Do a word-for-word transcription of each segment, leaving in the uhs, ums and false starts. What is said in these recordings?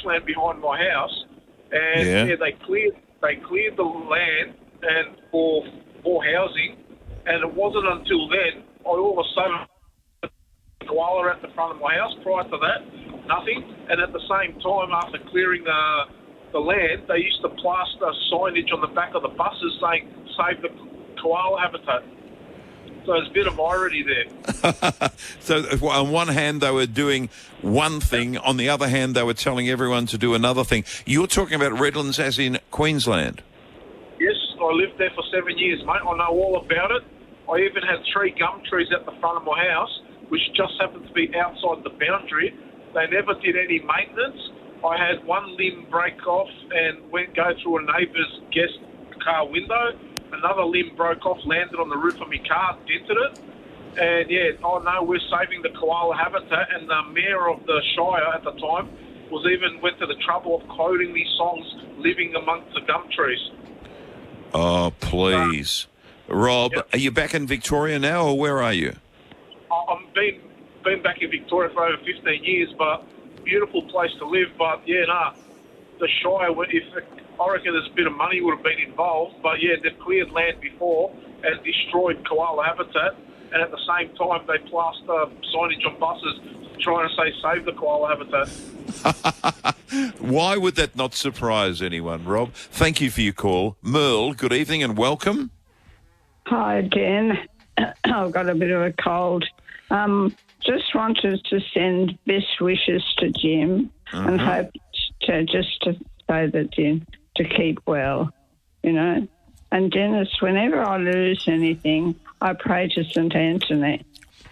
bushland behind my house, and Yeah. yeah, they cleared they cleared the land and for for housing, and it wasn't until then I all of a sudden a koala at the front of my house. Prior to that, nothing. And at the same time, after clearing the the land, they used to plaster signage on the back of the buses saying "Save the koala habitat." So there's a bit of irony there. So on one hand, they were doing one thing. On the other hand, they were telling everyone to do another thing. You're talking about Redlands as in Queensland? Yes, I lived there for seven years, mate. I know all about it. I even had three gum trees at the front of my house, which just happened to be outside the boundary. They never did any maintenance. I had one limb break off and went go through a neighbour's guest car window. Another limb broke off, landed on the roof of my car, dented it. And yeah, oh no, we're saving the koala habitat. And the mayor of the Shire at the time was even went to the trouble of quoting these songs, "Living Amongst the Gum Trees." Oh, please. Uh, Rob, yep. Are you back in Victoria now, or where are you? I've been, been back in Victoria for over fifteen years, but beautiful place to live. But yeah, nah, the Shire, if I reckon there's a bit of money would have been involved, but yeah, they've cleared land before and destroyed koala habitat, and at the same time they plaster signage on buses trying to say save the koala habitat. Why would that not surprise anyone, Rob? Thank you for your call. Merle, good evening and welcome. Hi, Dan. I've got a bit of a cold. Um, just wanted to send best wishes to Jim Mm-hmm. and hope to just to say that Jim to keep well, you know. And Dennis, whenever I lose anything, I pray to Saint Anthony.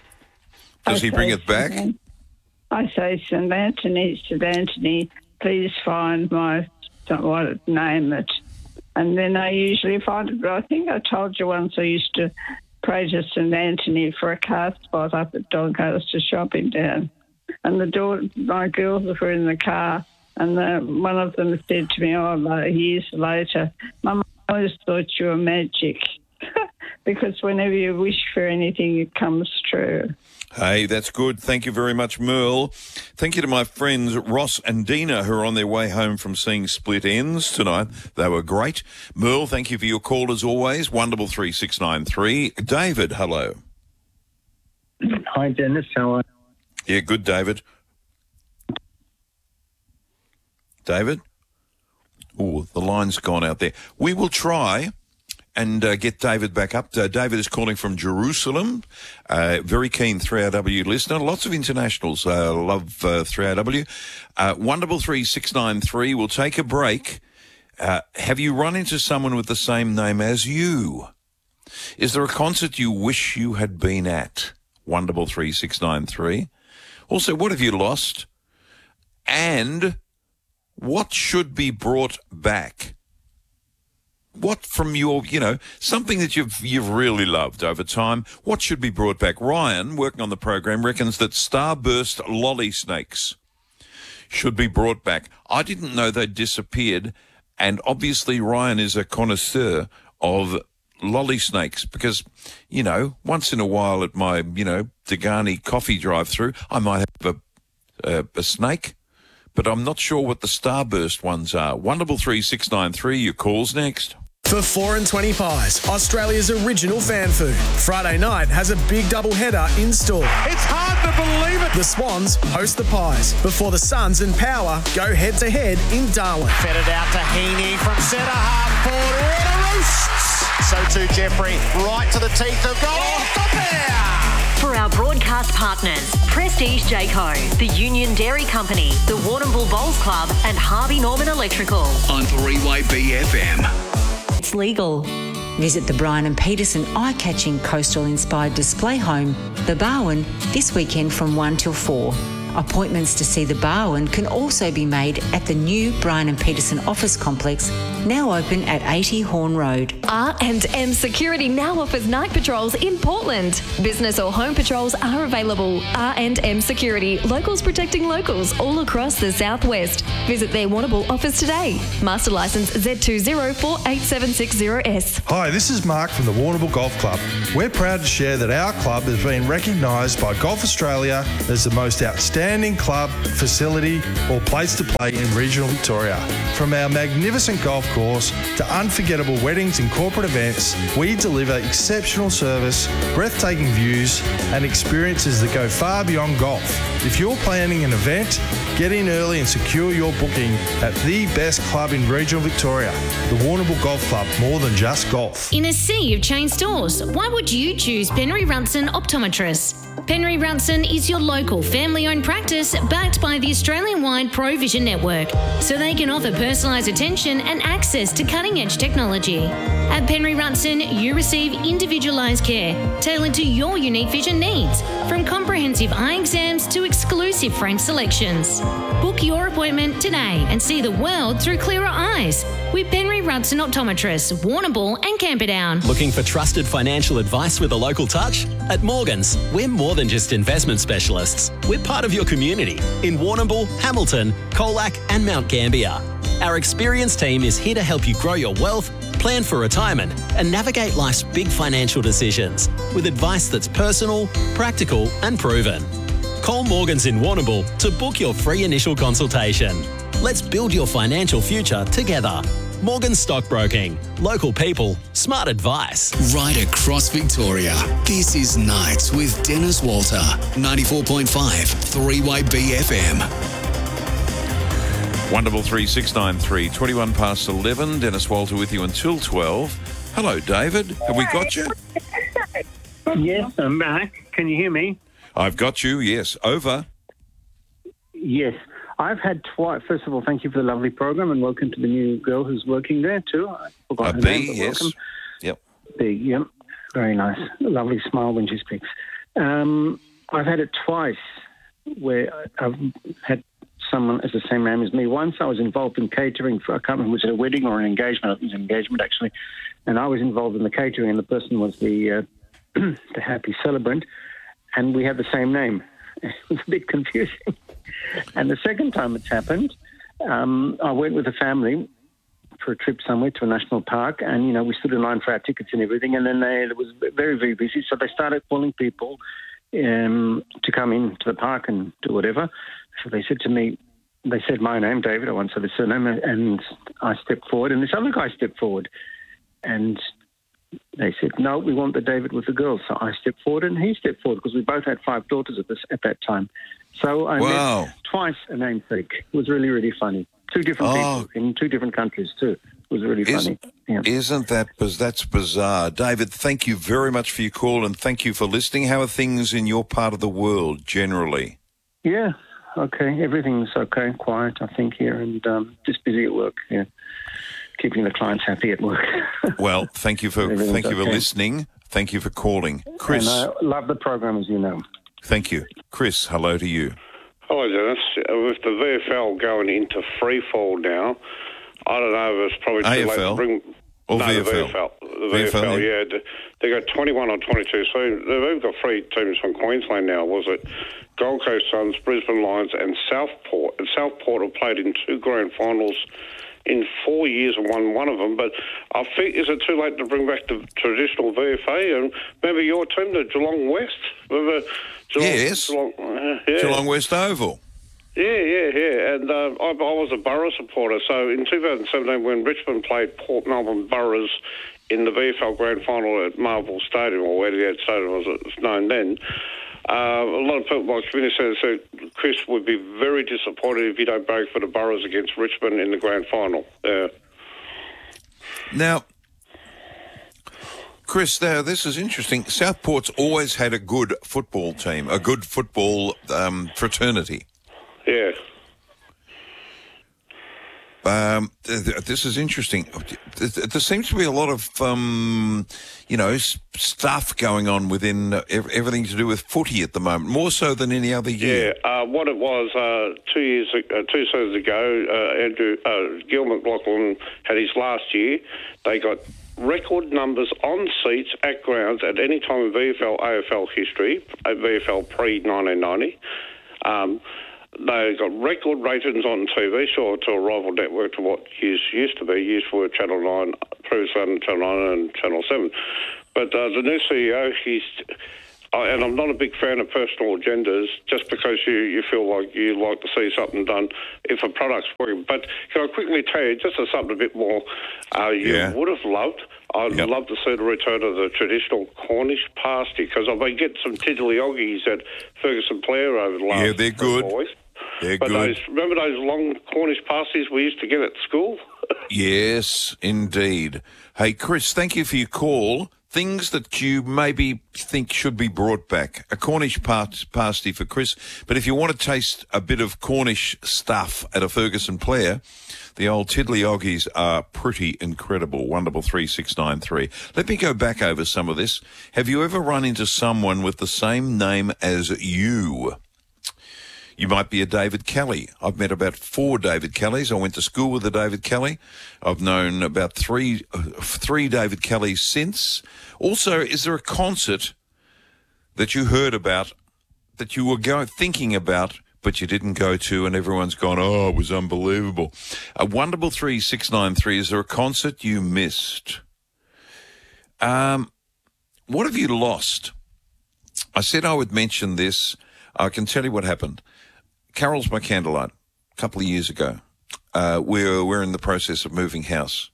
Does I he bring say it back? Saint I say, Saint Anthony, Saint Anthony, please find my, what name it. And then I usually find it. But I think I told you once I used to pray to Saint Anthony for a car spot up at Doncaster shopping down. And the daughter, my girls were in the car, and the, one of them said to me, oh, like, years later, Mum, I always thought you were magic. Because whenever you wish for anything, it comes true. Hey, that's good. Thank you very much, Merle. Thank you to my friends Ross and Dina, who are on their way home from seeing Split Ends tonight. They were great. Merle, thank you for your call as always. one double three six nine three. David, hello. Hi, Dennis. How are you? Yeah, good, David. David? Oh, the line's gone out there. We will try and uh, get David back up. Uh, David is calling from Jerusalem. Uh, very keen three R W listener. Lots of internationals uh, love uh, three R W. Uh, one double three six nine three. We'll take a break. Uh, have you run into someone with the same name as you? Is there a concert you wish you had been at? one double three six nine three. Also, what have you lost? And what should be brought back? What from your, you know, something that you've you've really loved over time, what should be brought back? Ryan, working on the program, reckons that Starburst lolly snakes should be brought back. I didn't know they'd disappeared, and obviously Ryan is a connoisseur of lolly snakes because, you know, once in a while at my, you know, Degani coffee drive-through, I might have a, a, a snake, but I'm not sure what the Starburst ones are. one double three six nine three, your call's next. For four and twenty Pies, Australia's original fan food. Friday night has a big double header in store. It's hard to believe it. The Swans host the Pies before the Suns and Power go head-to-head in Darwin. Fed it out to Heaney from centre half forward. What a roost! So too Jeffrey, right to the teeth of goal. Oh, the pair! For our broadcast partners, Prestige Jayco, the Union Dairy Company, the Warrnambool Bowls Club and Harvey Norman Electrical. On three Y B F M. It's legal. Visit the Brian and Peterson eye-catching coastal-inspired display home, The Barwon, this weekend from one till four. Appointments to see The Barwon can also be made at the new Brian and Peterson office complex, now open at eighty Horn Road. R and M Security now offers night patrols in Portland. Business or home patrols are available. R and M Security, locals protecting locals all across the southwest. Visit their Warrnambool office today. Master licence Z two zero four eight seven six zero S. Hi, this is Mark from the Warrnambool Golf Club. We're proud to share that our club has been recognised by Golf Australia as the most outstanding outstanding club, facility or place to play in regional Victoria. From our magnificent golf course to unforgettable weddings and corporate events, we deliver exceptional service, breathtaking views and experiences that go far beyond golf. If you're planning an event, get in early and secure your booking at the best club in regional Victoria, the Warrnambool Golf Club, more than just golf. In a sea of chain stores, why would you choose Penry Runson Optometrists? Penry Runson is your local family-owned practice backed by the Australian-wide ProVision network, so they can offer personalised attention and access to cutting-edge technology. At Penry Runson, you receive individualised care tailored to your unique vision needs, from comprehensive eye exams to exclusive frame selections. Book your appointment today and see the world through clearer eyes with Penry Runson Optometrists, Warrnambool and Camperdown. Looking for trusted financial advice with a local touch? At Morgans, we're more than just investment specialists. We're part of your community in Warrnambool, Hamilton, Colac and Mount Gambier. Our experienced team is here to help you grow your wealth, plan for retirement and navigate life's big financial decisions with advice that's personal, practical and proven. Call Morgans in Warrnambool to book your free initial consultation. Let's build your financial future together. Morgans Stockbroking. Local people, smart advice. Right across Victoria, this is Nights with Dennis Walter. ninety-four point five, three Y B F M. one double three six nine three, twenty-one past eleven. Dennis Walter with you until twelve. Hello, David. Have we got you? Yes, I'm back. Can you hear me? I've got you, yes. Over. Yes. I've had twice. First of all, thank you for the lovely program and welcome to the new girl who's working there too. I forgot Uh, her B, name, but yes. welcome. Yep. B, yep. Very nice. A lovely smile when she speaks. Um, I've had it twice where I've had someone as the same name as me. Once I was involved in catering for, I can't remember, was it a wedding or an engagement? I think it was an engagement actually. And I was involved in the catering and the person was the, uh, the happy celebrant. And we had the same name. It was a bit confusing. And the second time it's happened, um, I went with a family for a trip somewhere to a national park, and, you know, we stood in line for our tickets and everything, and then they, it was very, very busy, so they started calling people um, to come in to the park and do whatever. So they said to me, they said my name, David, I won't say the surname, and I stepped forward, and this other guy stepped forward, and they said, no, we want the David with the girls. So I stepped forward and he stepped forward because we both had five daughters at this at that time. So I wow. met twice a namesake. It was really, really funny. Two different oh. people in two different countries too. It was really Is, funny. Yeah. Isn't that, that's bizarre. David, thank you very much for your call and thank you for listening. How are things in your part of the world generally? Yeah, okay. Everything's okay, quiet, I think, here, and um, just busy at work, yeah. Keeping the clients happy at work. Well, thank you for thank you for okay. listening. Thank you for calling. Chris. And I love the program, as you know. Thank you. Chris, hello to you. Hello, Dennis. Uh, With the V F L going into free fall now, I don't know if it's probably too A F L? late to bring... Or no, V F L? The V F L. The V F L, V F L, yeah. yeah. They- They got twenty-one or twenty-two soon. They've got three teams from Queensland now, was it? Gold Coast Suns, Brisbane Lions and Southport. And Southport have played in two grand finals in four years and won one of them. But I think, is it too late to bring back the traditional V F A? And remember your team, the Geelong West? Remember Geelong, Yes. Geelong, uh, yeah. Geelong West Oval. Yeah, yeah, yeah. And uh, I, I was a Borough supporter. So in two thousand seventeen, when Richmond played Port Melbourne Boroughs in the V F L Grand Final at Marvel Stadium, or Etihad Stadium as it's known then, uh, a lot of people in my community said, said Chris would be very disappointed if you don't break for the Boroughs against Richmond in the Grand Final. Uh, Now, Chris, now this is interesting. Southport's always had a good football team, a good football um, fraternity. yeah. Um, th- th- this is interesting. Th- th- There seems to be a lot of, um, you know, s- stuff going on within uh, ev- everything to do with footy at the moment, more so than any other year. Yeah, uh, what it was uh, two years, uh, two seasons ago, uh, Andrew uh, Gil McLaughlin had his last year. They got record numbers on seats at grounds at any time in V F L, A F L history, at V F L pre nineteen ninety. Um, They got record ratings on T V, sure, to a rival network to what used, used to be. Used for Channel nine, previously on Channel nine and Channel seven. But uh, the new C E O, he's, I, and I'm not a big fan of personal agendas just because you, you feel like you like to see something done if a product's working. But can I quickly tell you, just as something a bit more, uh, you Yeah. would have loved, I'd Yep. love to see the return of the traditional Cornish pasty, because I've been getting some tiddly oggies at Ferguson Player over the last Yeah, they're good. four weeks. They're but good. Those, remember those long Cornish pasties we used to get at school? Yes, indeed. Hey, Chris, thank you for your call. Things that you maybe think should be brought back. A Cornish part, pasty for Chris. But if you want to taste a bit of Cornish stuff at a Ferguson Player, the old Tiddly Oggies are pretty incredible. one double three six nine three. Let me go back over some of this. Have you ever run into someone with the same name as you? You might be a David Kelly. I've met about four David Kellys. I went to school with a David Kelly. I've known about three uh, three David Kellys since. Also, is there a concert that you heard about, that you were go- thinking about, but you didn't go to, and everyone's gone, oh, it was unbelievable? A one double three six nine three. Is there a concert you missed? Um, what have you lost? I said I would mention this. I can tell you what happened. Carol's by Candlelight, a couple of years ago. Uh, we're, we're in the process of moving house.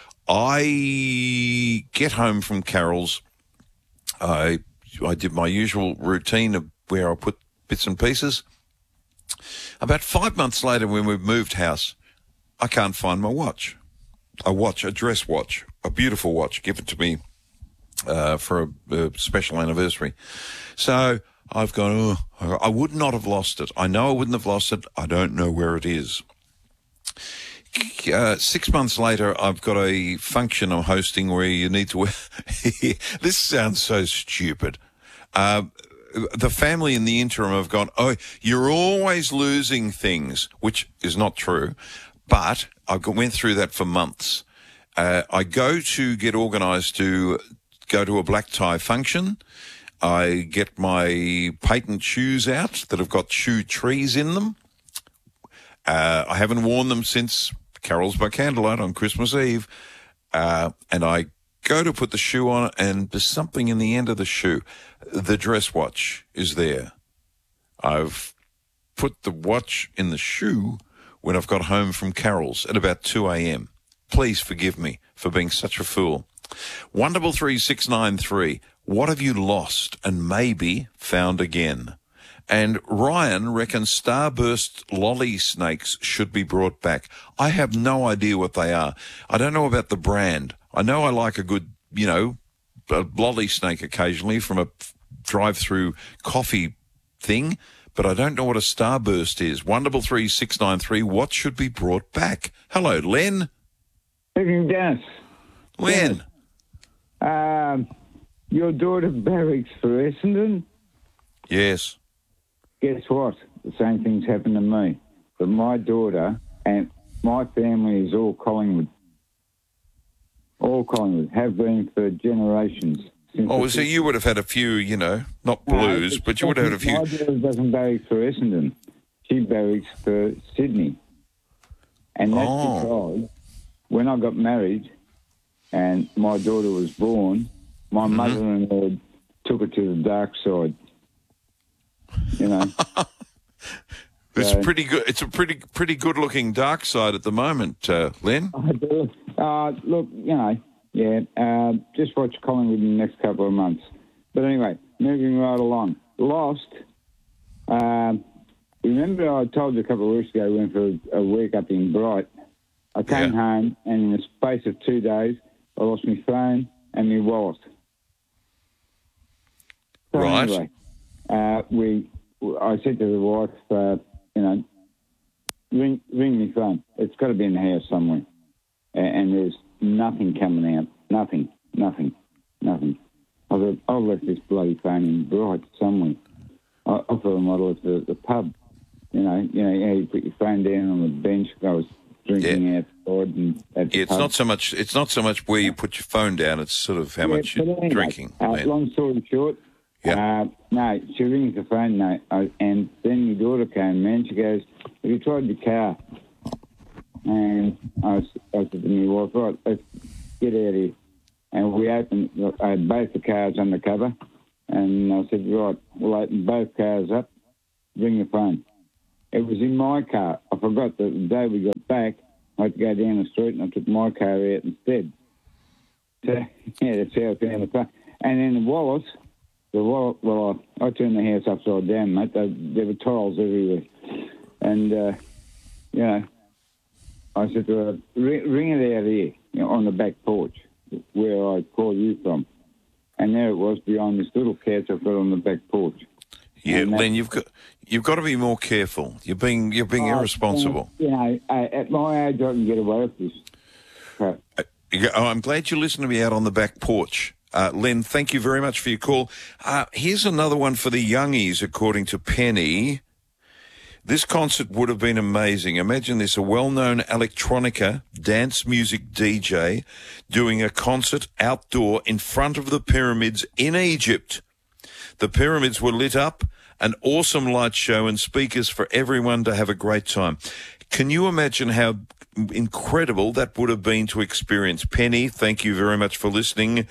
I get home from Carol's. I, I did my usual routine of where I put bits and pieces. About five months later, when we've moved house, I can't find my watch. A watch, a dress watch, a beautiful watch given to me uh, for a, a special anniversary. So I've gone, oh, I would not have lost it. I know I wouldn't have lost it. I don't know where it is. Uh, six months later, I've got a function I'm hosting where you need to wear... This sounds so stupid. Uh, the family in the interim have gone, oh, you're always losing things, which is not true. But I went through that for months. Uh, I go to get organised to go to a black tie function. I get my patent shoes out that have got shoe trees in them. Uh, I haven't worn them since Carol's by Candlelight on Christmas Eve. Uh, and I go to put the shoe on, and there's something in the end of the shoe. The dress watch is there. I've put the watch in the shoe when I've got home from Carol's at about two a.m. Please forgive me for being such a fool. one double three six nine three. What have you lost and maybe found again? And Ryan reckons Starburst lolly snakes should be brought back. I have no idea what they are. I don't know about the brand. I know I like a good, you know, a lolly snake occasionally from a drive-through coffee thing, but I don't know what a Starburst is. one double three six nine three. What should be brought back? Hello, Len. Speaking Dennis. Len. Um, your daughter barracks for Essendon. Yes. Guess what? The same thing's happened to me. But my daughter and my family is all Collingwood. All Collingwood. Have been for generations. Oh, so you would have had a few, you know, not blues, no, but you would have had a few. My daughter doesn't barracks for Essendon. She barracks for Sydney. And that's oh. because when I got married and my daughter was born, my mm-hmm. mother-in-law took her to the dark side. You know, it's so, pretty good. It's a pretty pretty good looking dark side at the moment, uh, Len. I do. Uh, look, you know, yeah. Uh, just watch Collingwood in the next couple of months. But anyway, moving right along. Lost. Um, remember, I told you a couple of weeks ago, I went for a, a week up in Bright. I came yeah. home, and in the space of two days, I lost my phone and my wallet. So right. Anyway, Uh, we, I said to the wife, uh, you know, ring, ring me phone. It's got to be in the house somewhere. And, and there's nothing coming out. Nothing, nothing, nothing. I thought, I've left this bloody phone in Bright somewhere. I, I thought I might have left it at the pub. You know, you know, how you put your phone down on the bench. I was drinking yeah. outside and at the yeah, it's pub. not so much. It's not so much where you put your phone down. It's sort of how yeah, much you're anyway, drinking. Uh, long story short. Yeah. Uh, no, she rings the phone, no. I, and then my daughter came, man. She goes, have you tried your car? And I, I said to my wife, right, let's get out of here. And we opened, I had both the cars on the cover. Uh, And I said, right, we'll open both cars up, bring your phone. It was in my car. I forgot that the day we got back, I had to go down the street and I took my car out instead. So, yeah, that's how I found the phone. And then the wallet, the wallet, well, I, I turned the house upside down, mate. There, there were tiles everywhere. And, uh, you know, I said to her, ring, ring it out here, you know, on the back porch, where I called you from. And there it was behind this little couch I've got on the back porch. Yeah, Len, you've got you've got to be more careful. You're being you're being oh, irresponsible. You know, uh, at my age, I can get away with this crap. Uh, oh, I'm glad you listened to me out on the back porch. Uh, Len, thank you very much for your call. Uh, here's another one for the youngies, according to Penny. This concert would have been amazing. Imagine this, a well-known electronica dance music D J doing a concert outdoor in front of the pyramids in Egypt. The pyramids were lit up, an awesome light show and speakers for everyone to have a great time. Can you imagine how incredible that would have been to experience? Penny, thank you very much for listening.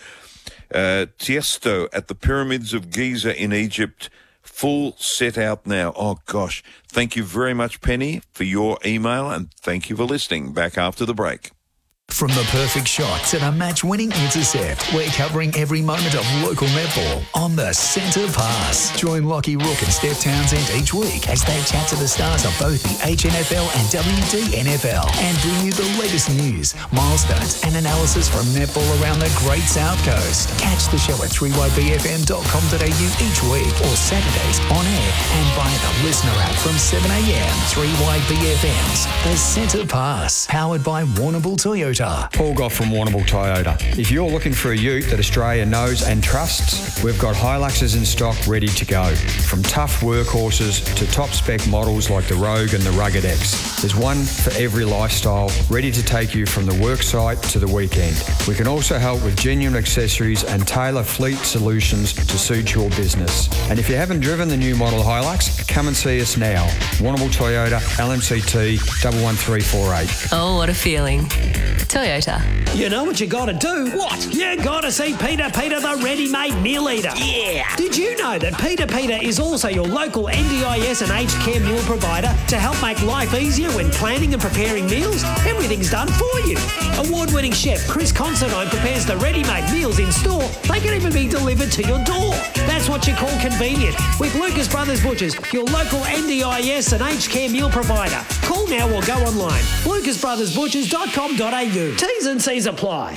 Uh, Tiesto at the pyramids of Giza in Egypt. Full set out now. Oh, gosh. Thank you very much, Penny, for your email, and thank you for listening. Back after the break. From the perfect shots and a match-winning intercept, we're covering every moment of local netball on the Centre Pass. Join Lockie Rook and Steph Townsend each week as they chat to the stars of both the H N F L and W D N F L and bring you the latest news, milestones and analysis from netball around the Great South Coast. Catch the show at three y b f m dot com dot a u each week or Saturdays on air and via the listener app from seven a m. three y b f m's The Centre Pass, powered by Warrnambool Toyota. Paul Goff from Warrnambool Toyota. If you're looking for a ute that Australia knows and trusts, we've got Hiluxes in stock ready to go. From tough workhorses to top spec models like the Rogue and the Rugged X. There's one for every lifestyle, ready to take you from the work site to the weekend. We can also help with genuine accessories and tailor fleet solutions to suit your business. And if you haven't driven the new model Hilux, come and see us now. Warrnambool Toyota, L M C T one one three four eight. Oh, what a feeling. Toyota. You know what you gotta do? What? You gotta see Peter Peter, the ready-made meal eater. Yeah. Did you know that Peter Peter is also your local N D I S and aged care meal provider to help make life easier when planning and preparing meals? Everything's done for you. Award-winning chef Chris Considine prepares the ready-made meals in store. They can even be delivered to your door. That's what you call convenient. With Lucas Brothers Butchers, your local N D I S and aged care meal provider. Call now or go online. lucas brothers butchers dot com dot a u. T's and C's apply.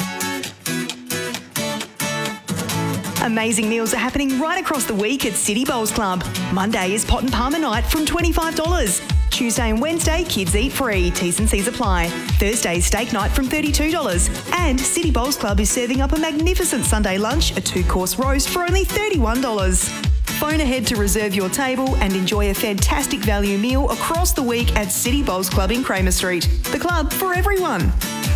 Amazing meals are happening right across the week at City Bowls Club. Monday is pot and palmer night from twenty-five dollars. Tuesday and Wednesday, kids eat free. T's and C's apply. Thursday, steak night from thirty-two dollars. And City Bowls Club is serving up a magnificent Sunday lunch, a two-course roast for only thirty-one dollars. Phone ahead to reserve your table and enjoy a fantastic value meal across the week at City Bowls Club in Kramer Street. The club for everyone.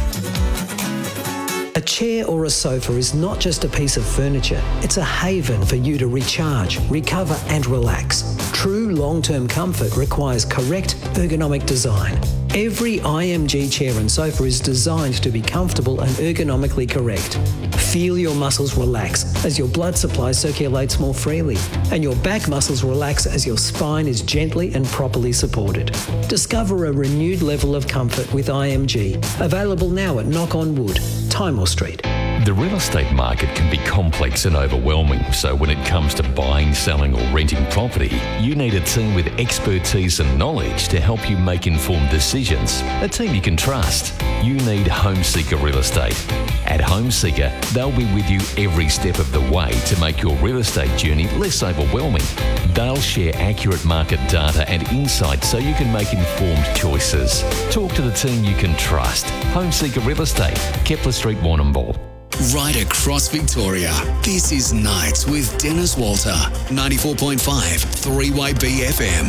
A chair or a sofa is not just a piece of furniture. It's a haven for you to recharge, recover and relax. True long-term comfort requires correct ergonomic design. Every I M G chair and sofa is designed to be comfortable and ergonomically correct. Feel your muscles relax as your blood supply circulates more freely, and your back muscles relax as your spine is gently and properly supported. Discover a renewed level of comfort with I M G. Available now at Knock on Wood, Timor Street. The real estate market can be complex and overwhelming, so when it comes to buying, selling or renting property, you need a team with expertise and knowledge to help you make informed decisions. A team you can trust. You need Homeseeker Real Estate. At Homeseeker, they'll be with you every step of the way to make your real estate journey less overwhelming. They'll share accurate market data and insights so you can make informed choices. Talk to the team you can trust. Homeseeker Real Estate, Kepler Street, Warrnambool. Right across Victoria, this is Nights with Dennis Walter, ninety-four point five, three Y B F M.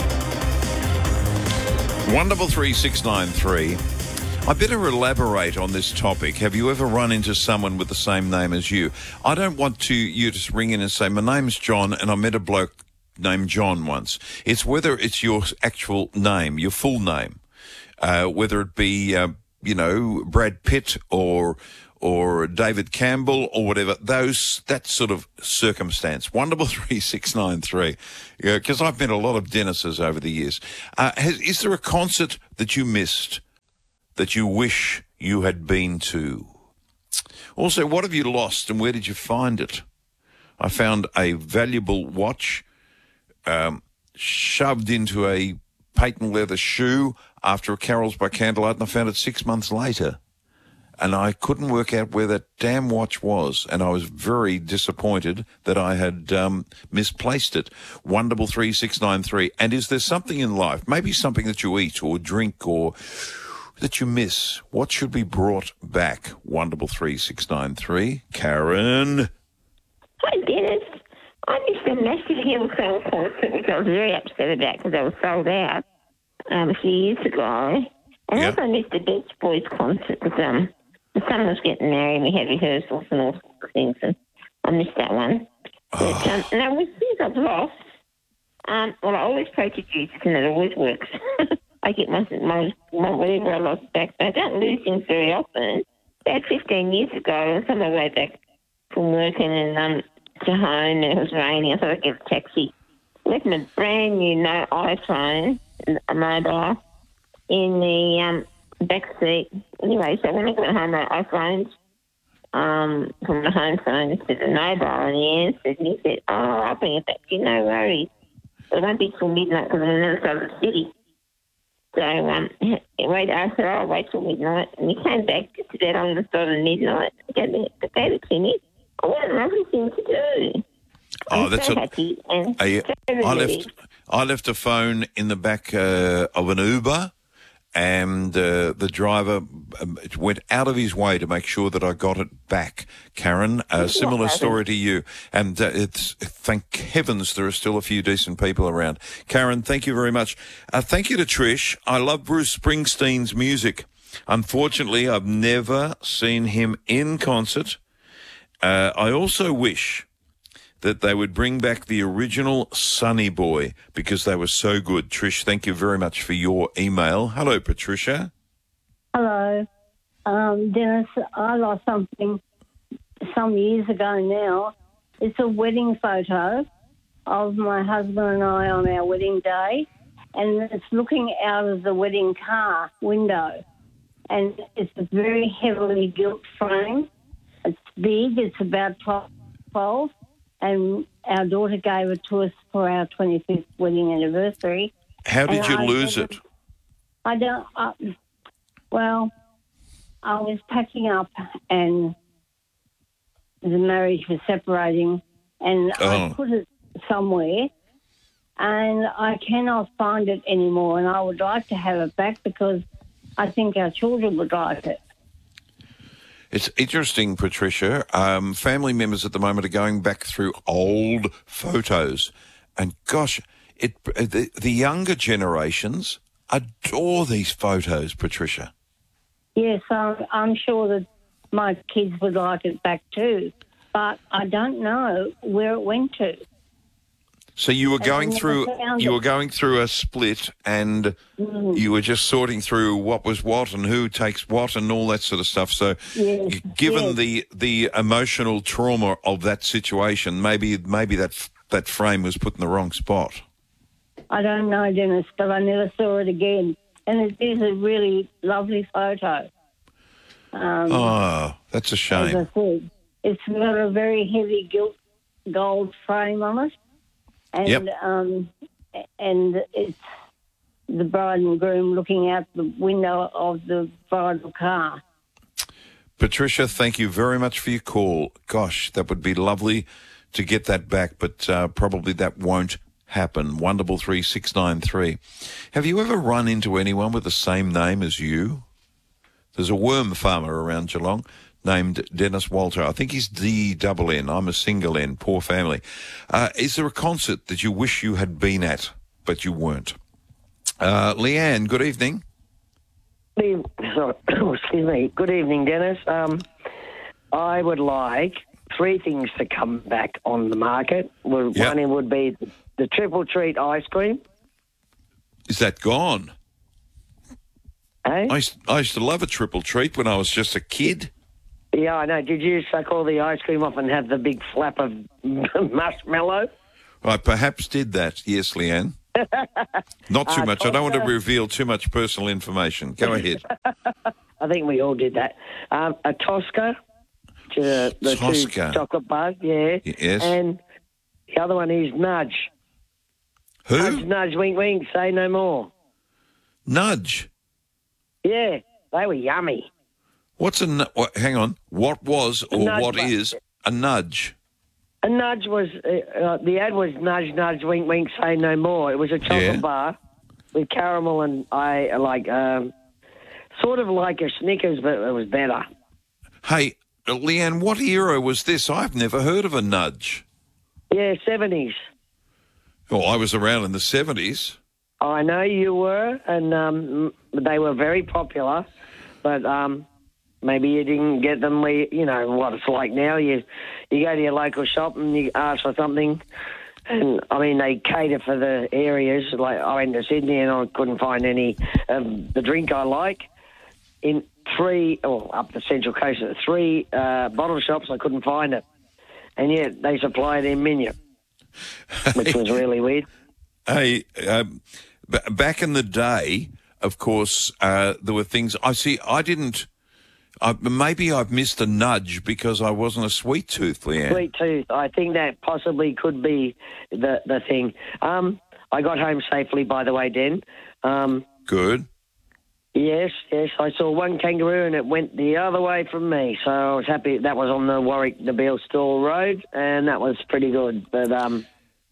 one double three six nine three. I better elaborate on this topic. Have you ever run into someone with the same name as you? I don't want to you to ring in and say, my name's John and I met a bloke named John once. It's whether it's your actual name, your full name, uh, whether it be... Uh, you know, Brad Pitt or or David Campbell or whatever, those that sort of circumstance. Wonderful three six nine three, because I've been a lot of Dennis's over the years. Uh, has, is there a concert that you missed that you wish you had been to? Also, what have you lost and where did you find it? I found a valuable watch um, shoved into a patent leather shoe after a Carols by Candlelight, and I found it six months later. And I couldn't work out where that damn watch was, and I was very disappointed that I had um, misplaced it. One double three six nine three. And is there something in life, maybe something that you eat or drink or that you miss? What should be brought back? One double three six nine three. Karen. Hi, Dennis. I missed a massive Hillsong concert, which I was very upset about because I was sold out um, a few years ago. And Yep. also missed the Beach Boys concert because um, the son was getting married and we had rehearsals and all sorts of things, and I missed that one. But, um, now, with things I've lost, um, well, I always pray to Jesus and it always works. I get my, my, my whatever I lost back, but I don't lose things very often. About fifteen years ago, I was on my way back from working and um, to home, and it was raining. I thought I'd get a taxi. Left my brand new no iPhone, a mobile, in the um, back seat. Anyway, so when I got home, my iPhones um, from the home phone instead of mobile, and he answered, and he said, oh, I'll bring it back to you, no worries. It won't be till midnight because I'm on the other side of the city. So um, wait, I said, oh, I'll wait till midnight. And he came back to that on the side of midnight. Gave it, gave it to me. Oh, what a lovely thing to do. Oh, I'm that's so a, happy and a- so I relieved. left. I left a phone in the back uh, of an Uber, and uh, the driver um, went out of his way to make sure that I got it back. Karen, a similar story to you, and uh, it's thank heavens there are still a few decent people around. Karen, thank you very much. Uh, thank you to Trish. I love Bruce Springsteen's music. Unfortunately, I've never seen him in concert. Uh, I also wish that they would bring back the original Sonny Boy because they were so good. Trish, thank you very much for your email. Hello, Patricia. Hello. Um, Dennis, I lost something some years ago now. It's a wedding photo of my husband and I on our wedding day, and it's looking out of the wedding car window. And it's a very heavily gilt frame. It's big. It's about twelve. And our daughter gave it to us for our twenty-fifth wedding anniversary. How did And you I lose never- it? I don't. Uh, well, I was packing up, and the marriage was separating, and Oh. I put it somewhere, and I cannot find it anymore. And I would like to have it back because I think our children would like it. It's interesting, Patricia. Um, family members at the moment are going back through old photos, and gosh, it the, the younger generations adore these photos, Patricia. Yes, I'm, I'm sure that my kids would like it back too, but I don't know where it went to. So you were And I going never through found you it. were going through a split, and Mm. you were just sorting through what was what and who takes what and all that sort of stuff. So, Yes, you- given yes. the the emotional trauma of that situation, maybe maybe that f- that frame was put in the wrong spot. I don't know, Dennis, but I never saw it again. And it is a really lovely photo. Um, Oh, that's a As shame. I said, it's got a very heavy gilt gold frame on it. And, Yep. um, and it's the bride and groom looking out the window of the bridal car. Patricia, thank you very much for your call. Gosh, that would be lovely to get that back, but uh, probably that won't happen. One double three six nine three. Have you ever run into anyone with the same name as you? There's a worm farmer around Geelong named Dennis Walter. I think he's D double N. I'm a single N. Poor family. Uh, is there a concert that you wish you had been at, but you weren't? Uh, Leanne, good evening. Good eve- Sorry, excuse me. Good evening, Dennis. Um, I would like three things to come back on the market. Well, Yep. One would be the triple treat ice cream, Is that gone? Hey? I used, I used to love a triple treat when I was just a kid. Yeah, I know. Did you suck all the ice cream off and have the big flap of marshmallow? I perhaps did that, yes, Leanne. Not too Uh, much. I don't want to Tosca. reveal too much personal information. Go ahead. I think we all did that. Um, a Tosca, which is the Tosca. two chocolate bars, yeah. Yes. And the other one is Nudge. Who? Nudge, nudge, wink, wink, say no more. Nudge. Yeah, they were yummy. What's a... nu- What, hang on. What was or nudge what bar. is a nudge? A nudge was, uh, uh, the ad was nudge, nudge, wink, wink, say no more. It was a chocolate Yeah. bar with caramel and I like, um, sort of like a Snickers, but it was better. Hey, uh, Leanne, what era was this? I've never heard of a nudge. Yeah, seventies. Well, I was around in the seventies. I know you were, and um, they were very popular, but um, maybe you didn't get them where, you know, what it's like now. You you go to your local shop and you ask for something, and, I mean, they cater for the areas. Like, I went to Sydney and I couldn't find any of the drink I like. In three, or up the Central Coast, at three uh, bottle shops, I couldn't find it. And yet they supply their menu, which was really weird. Hey, um, b- back in the day, of course, uh, there were things... I see, I didn't... I, maybe I've missed a nudge because I wasn't a sweet tooth, Leanne. Sweet tooth. I think that possibly could be the the thing. Um, I got home safely, by the way, Den. Um, Good. yes, yes. I saw one kangaroo and it went the other way from me, so I was happy. That was on the Warwick Nabil Stall Road, and that was pretty good. But um,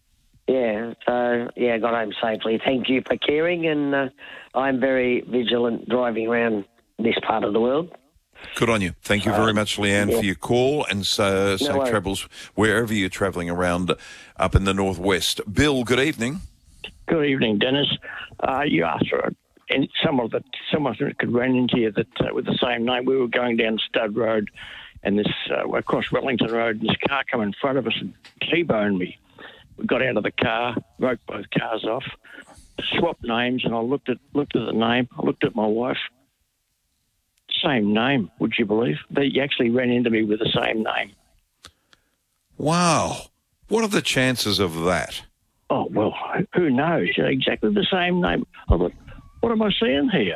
yeah, so yeah, got home safely. Thank you for caring, and uh, I'm very vigilant driving around this part of the world. Good on you. Thank you very much, Leanne, yeah. for your call, and so safe worries. travels wherever you're travelling around up in the northwest. Bill, good evening. Good evening, Dennis. Uh, you asked for and someone that someone that could run into you that uh, with the same name. We were going down Stud Road, and this uh, across Wellington Road, and this car come in front of us and T-boned me. We got out of the car, wrote both cars off, swapped names, and I looked at looked at the name. I looked at my wife. Same name, would you believe? They actually ran into me with the same name. Wow. What are the chances of that? Oh, well, who knows? You know, exactly the same name. I thought, what am I seeing here?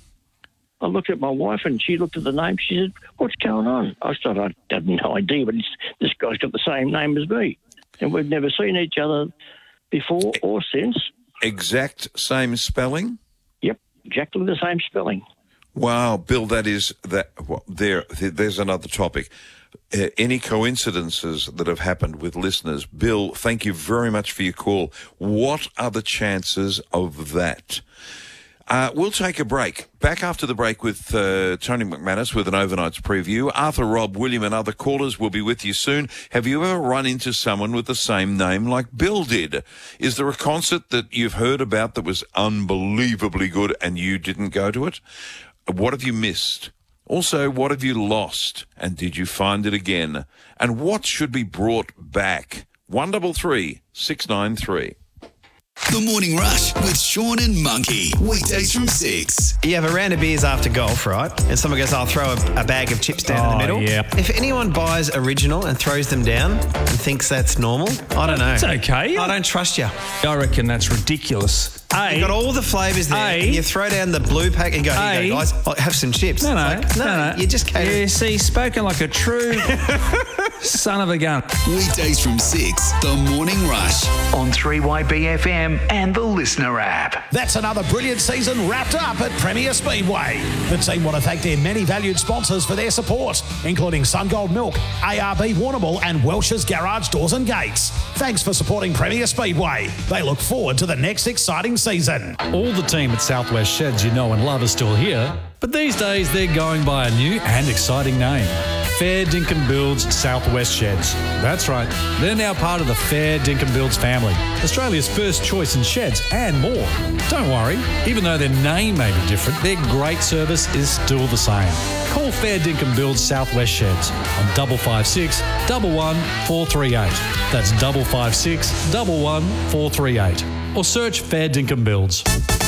I looked at my wife and she looked at the name. She said, what's going on? I thought I had no idea, but it's, this guy's got the same name as me. And we've never seen each other before or since. Exact same spelling? Yep, exactly the same spelling. Wow, Bill, that is that. Well, there, there's another topic. Uh, any coincidences that have happened with listeners? Bill, thank you very much for your call. What are the chances of that? Uh, we'll take a break. Back after the break with uh, Tony McManus with an Overnight's preview. Arthur, Rob, William and other callers will be with you soon. Have you ever run into someone with the same name like Bill did? Is there a concert that you've heard about that was unbelievably good and you didn't go to it? What have you missed? Also, what have you lost? And did you find it again? And what should be brought back? one double three six nine three. The Morning Rush with Sean and Monkey. Weekdays from six. You have a round of beers after golf, right? And someone goes, I'll throw a, a bag of chips down in the Oh, middle. yeah. If anyone buys original and throws them down and thinks that's normal, I don't know. It's okay. I don't trust you. I reckon that's ridiculous. A, You've got all the flavours there. A, and you throw down the blue pack and go, here you A, go, guys, I'll have some chips. No, no, It's like, no, no, no. you just came. Yeah, see, spoken like a true son of a gun. Weekdays from six. The Morning Rush. On three Y B F M and the Listener app. That's another brilliant season wrapped up at Premier Speedway. The team want to thank their many valued sponsors for their support, including SunGold Milk, A R B Warrnambool and Welsh's Garage Doors and Gates. Thanks for supporting Premier Speedway. They look forward to the next exciting season. All the team at Southwest Sheds you know and love are still here, but these days they're going by a new and exciting name. Fair Dinkum Builds Southwest Sheds. That's right, they're now part of the Fair Dinkum Builds family, Australia's first choice in sheds and more. Don't worry, even though their name may be different, their great service is still the same. Call Fair Dinkum Builds Southwest Sheds on double five six double one four three eight. That's double five six double one four three eight. Or search Fair Dinkum Builds.